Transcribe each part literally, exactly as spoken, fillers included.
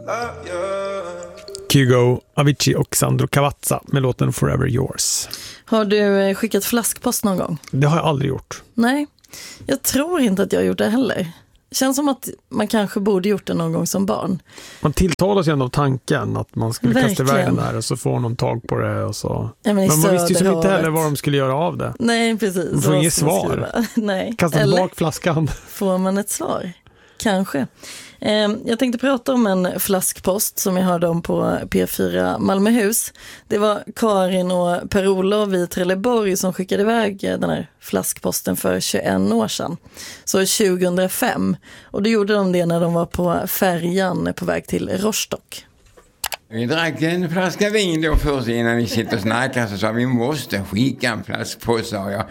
Kygo, Avicii och Sandro Cavazza med låten Forever Yours. Har du skickat flaskpost någon gång? Det har jag aldrig gjort. Nej, jag tror inte att jag har gjort det heller. Känns som att man kanske borde gjort det någon gång som barn. Man tilltalas ju ändå av tanken att man skulle Verkligen. kasta iväg den där och så får någon tag på det och så. Ja, men men man visste ju som inte heller Söderhavet. vad de skulle göra av det. Nej, precis. Man får Vad inget ska man svar. skriva? Nej. Kasta Eller tillbaka flaskan. får man ett svar? Kanske. Eh, jag tänkte prata om en flaskpost som jag hörde om på P fyra Malmöhus. Det var Karin och Per-Olof i Trelleborg som skickade iväg den här flaskposten för tjugoett år sedan. Så tjugohundrafem. Och då gjorde de det när de var på färjan på väg till Rostock. Vi drack en flaska vin då först innan vi sitter och snackar, så sa vi måste skicka en flaskpost, sa jag.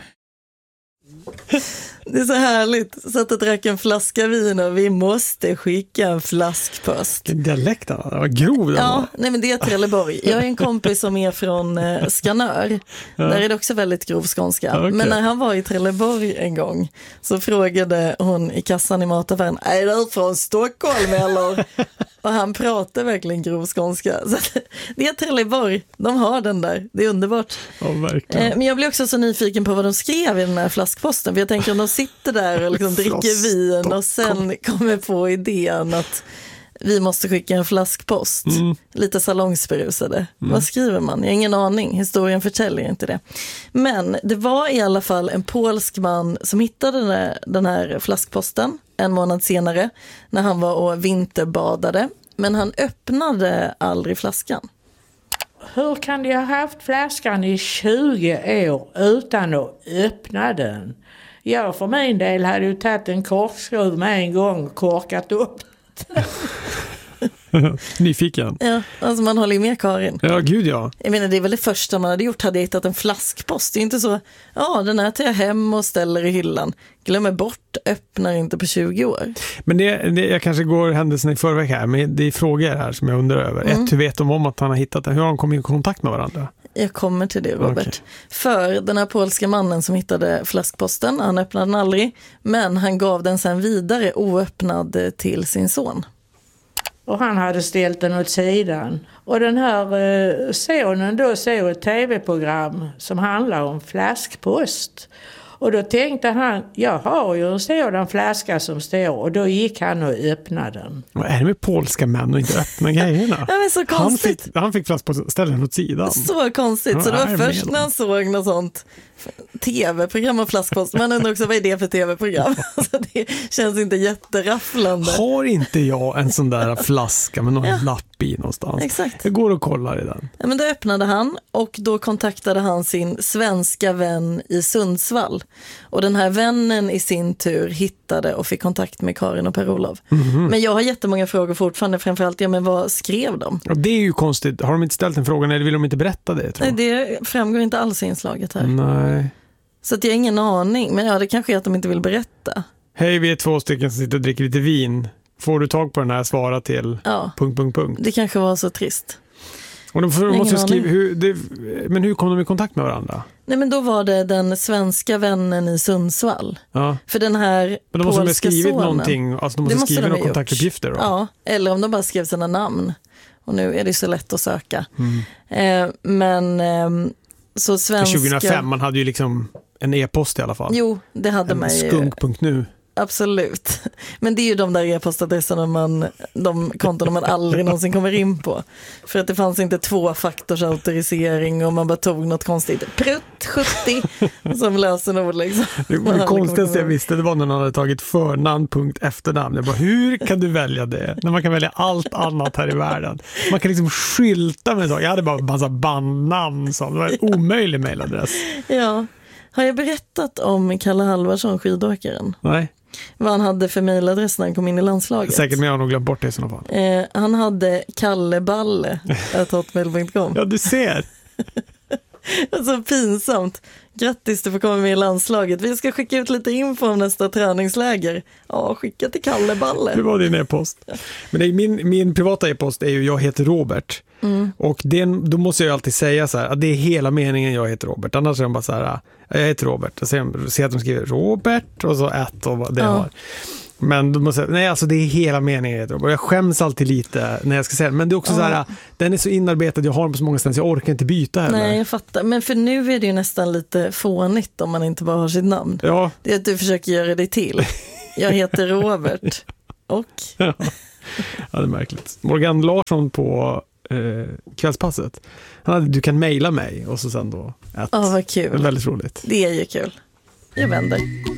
Det är så härligt. Så att jag drack en flaska vin och vi måste skicka en flaskpost. Dialekten, det var grov den Ja, var. nej men det är Trelleborg. Jag är en kompis som är från eh, Skanör. Ja. Där är det också väldigt grov skånska. Ja, okej. Men när han var i Trelleborg en gång så frågade hon i kassan i mataffären: är du från Stockholm eller? Och han pratar verkligen grov skånska. Så att, det är Trelleborg. De har den där. Det är underbart. Ja, verkligen. Eh, men jag blir också så nyfiken på vad de skrev i den här flaskposten. För jag tänker om de sitter där och liksom dricker vin och sen kommer på idén att vi måste skicka en flaskpost. Mm. Lite salongsberusade. Mm. Vad skriver man? Jag har ingen aning. Historien förtäljer inte det. Men det var i alla fall en polsk man som hittade den här, den här flaskposten en månad senare när han var och vinterbadade. Men han öppnade aldrig flaskan. Hur kan de ha haft flaskan i tjugo år utan att öppna den? Jag för min del hade ju tagit en korkskruv med en gång och korkat upp. Nyfiken. Ja, alltså man håller ju med Karin. Ja, gud ja. Jag menar, det är väl det första man hade gjort, hade jag hittat en flaskpost. Det är inte så, ja den här tar jag hem och ställer i hyllan. Glömmer bort, öppnar inte på tjugo år. Men det, det, jag kanske går händelserna i förväg här, men det är frågor här som jag undrar över. Mm. Ett, hur vet de om att han har hittat det? Hur har de kommit i kontakt med varandra? Jag kommer till det, Robert. Okay. För den här polska mannen som hittade flaskposten, han öppnade den aldrig, men han gav den sen vidare oöppnad till sin son. Och han hade ställt den åt sidan. Och den här eh, sonen då såg ett tv-program som handlar om flaskpost. Och då tänkte han, jag har ju en sådan flaska som står. Och då gick han och öppnade den. Vad är det med polska män och inte öppna grejerna? Ja, men så han, konstigt. fick, han fick plats på ställen åt sidan. Så konstigt. Så det var först när han såg något sånt tv-program och flaskpost. Man undrar också, vad är det för tv-program? Så det känns inte jätterafflande. Har inte jag en sån där flaska med någon ja. lapp i någonstans? Exakt. Jag går och kollar i den. Ja, men då öppnade han och då kontaktade han sin svenska vän i Sundsvall. Och den här vännen i sin tur hittade och fick kontakt med Karin och Per-Olof. Mm-hmm. Men jag har jättemånga frågor fortfarande, framförallt, ja men vad skrev de? Ja, det är ju konstigt. Har de inte ställt en fråga eller vill de inte berätta det? Tror jag? Nej, det framgår inte alls i inslaget här. Nej. Så att jag har ingen aning, men ja, det kanske är att de inte vill berätta. Hej, vi är två stycken som sitter och dricker lite vin. Får du tag på den här, svara till ja. punkt, punkt, punkt. Det kanske var så trist. Och de får, måste skriva, hur, det, men hur kom de i kontakt med varandra? Nej, men då var det den svenska vännen i Sundsvall. Ja. För den här men de måste ha skrivit sonen, någonting, alltså de måste, måste skriva några kontaktuppgifter då? Ja, eller om de bara skrev sina namn. Och nu är det så lätt att söka. Mm. Eh, men eh, så svenska... tjugohundrafem, man hade ju liksom en e-post i alla fall. Jo, det hade en man ju. skunk punkt nu. Absolut. Men det är ju de där e-postadresserna man, de konton man aldrig någonsin kommer in på. För att det fanns inte tvåfaktorsautorisering och man bara tog något konstigt prutt sjuttio som lösenord liksom. Det var det konstigaste jag visste, det var när man hade tagit förnamn, punkt, efternamn. Jag bara, hur kan du välja det? När man kan välja allt annat här i världen. Man kan liksom skylta med så. Jag hade bara en massa bandnamn som, det var en omöjlig mailadress. Ja. Har jag berättat om Kalle Halvarsson, skidåkaren? Nej. Vad han hade för mailadress när han kom in i landslaget? Säkert, men jag har nog glömt bort det i sådana fall. Eh, han hade kalleballe at hotmail punkt com. Ja, du ser. Så pinsamt. Grattis, du får komma med i landslaget. Vi ska skicka ut lite info om nästa träningsläger. Ja, skicka till Kalleballe. Det var din e-post. Men det är min, min privata e-post är ju jag heter Robert. Mm. Och den, då måste jag alltid säga så här att det är hela meningen jag heter Robert. Annars är de bara så här, jag heter Robert. Och sen ser att de skriver Robert och så ett och vad det ja. har. Men du måste säga, nej alltså det är hela meningen. Och jag skäms alltid lite när jag ska säga det. Men det är också Ja. så här, den är så inarbetad, jag har den på så många ställen så jag orkar inte byta heller. Nej, jag fattar. Men för nu är det ju nästan lite fånigt om man inte bara har sitt namn. Ja. Det är att du försöker göra det till. Jag heter Robert. Och? Ja, det är märkligt. Morgan Larsson på eh, Kvällspasset. Han hade, du kan mejla mig och så sen då. Ja, vad kul. Det är väldigt roligt. Det är ju kul. Jag vänder.